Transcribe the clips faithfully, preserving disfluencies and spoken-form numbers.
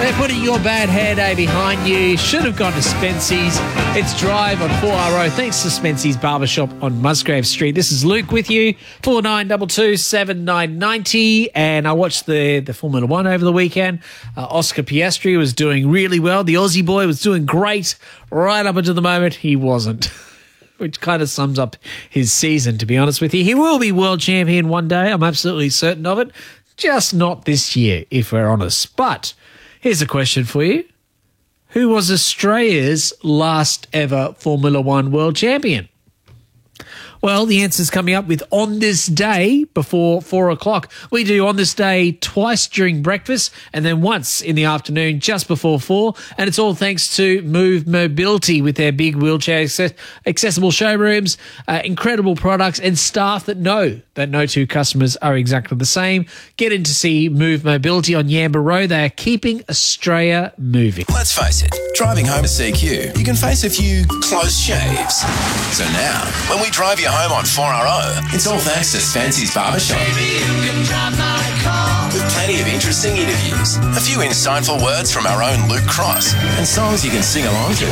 They're putting your bad hair day behind you. Should have gone to Spency's. It's Drive on four R O. Thanks to Spency's Barbershop on Musgrave Street. This is Luke with you. four nine two two, seven nine nine zero. And I watched the, the Formula One over the weekend. Uh, Oscar Piastri was doing really well. The Aussie boy was doing great right up until the moment he wasn't. Which kind of sums up his season, to be honest with you. He will be world champion one day. I'm absolutely certain of it. Just not this year, if we're honest. But here's a question for you. Who was Australia's last ever Formula One world champion? Well, the answer's coming up with On This Day before four o'clock. We do On This Day twice during breakfast and then once in the afternoon just before four. And it's all thanks to Move Mobility with their big wheelchair access- accessible showrooms, uh, incredible products and staff that know that no two customers are exactly the same. Get in to see Move Mobility on Yamba Road. They are keeping Australia moving. Let's face it, driving home to C Q, you can face a few close shaves. So now, when we drive you home on four R O, it's all thanks to Spency's Barbershop. With plenty of interesting interviews, a few insightful words from our own Luke Cross, and songs you can sing along to.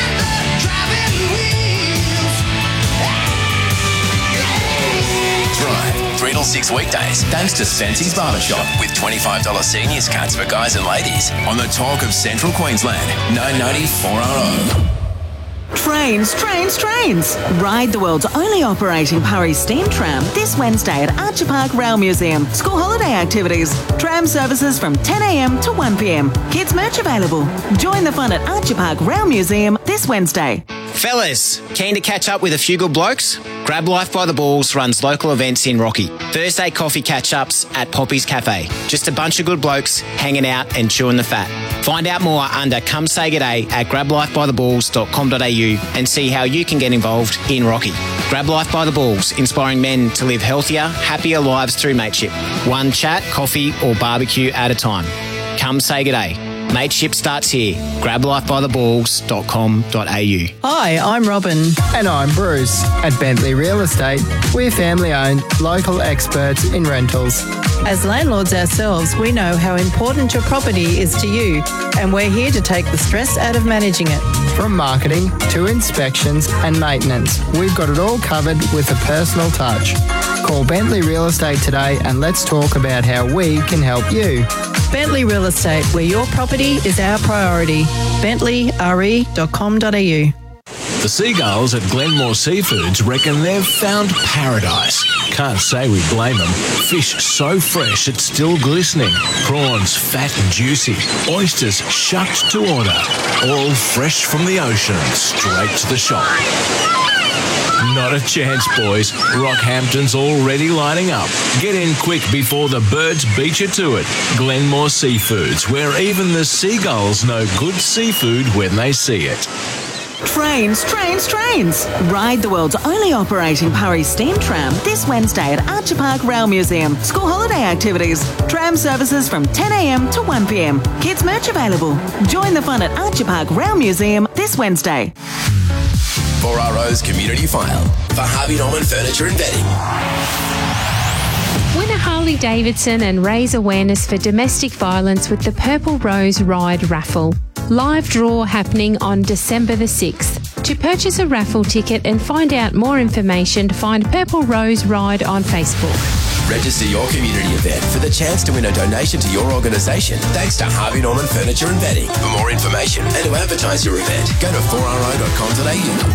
Drive, three till six weekdays, thanks to Spency's Barbershop, with twenty-five dollars seniors cuts for guys and ladies on the talk of Central Queensland, nine ninety four R O. Trains, trains, trains. Ride the world's only operating Purry steam tram this Wednesday at Archer Park Rail Museum. School holiday activities. Tram services from ten a m to one p m. Kids merch available. Join the fun at Archer Park Rail Museum this Wednesday. Fellas, keen to catch up with a few good blokes? Grab Life by the Balls runs local events in Rocky. Thursday coffee catch-ups at Poppy's Cafe. Just a bunch of good blokes hanging out and chewing the fat. Find out more under Come Say G'day at grab life by the balls dot com dot a u and see how you can get involved in Rocky. Grab Life by the Balls, inspiring men to live healthier, happier lives through mateship. One chat, coffee or barbecue at a time. Come say g'day. Mateship starts here. grab life by the balls dot com dot a u. Hi, I'm Robin. And I'm Bruce. At Bentley Real Estate, we're family-owned, local experts in rentals. As landlords ourselves, we know how important your property is to you, and we're here to take the stress out of managing it. From marketing to inspections and maintenance, we've got it all covered with a personal touch. Call Bentley Real Estate today and let's talk about how we can help you. Bentley Real Estate, where your property is our priority. bentley r e dot com dot a u. The seagulls at Glenmore Seafoods reckon they've found paradise. Can't say we blame them. Fish so fresh it's still glistening. Prawns fat and juicy. Oysters shucked to order. All fresh from the ocean, straight to the shop. Not a chance, boys. Rockhampton's already lining up. Get in quick before the birds beat you to it. Glenmore Seafoods, where even the seagulls know good seafood when they see it. Trains, trains, trains. Ride the world's only operating Purry steam tram this Wednesday at Archer Park Rail Museum. School holiday activities. Tram services from ten a m to one p m. Kids merch available. Join the fun at Archer Park Rail Museum this Wednesday. four R O's Community File for Harvey Norman Furniture and Bedding. Win a Harley Davidson and raise awareness for domestic violence with the Purple Rose Ride Raffle. Live draw happening on December the sixth. To purchase a raffle ticket and find out more information, find Purple Rose Ride on Facebook. Register your community event for the chance to win a donation to your organisation thanks to Harvey Norman Furniture and Bedding. For more information and to advertise your event, go to four r o dot com dot a u.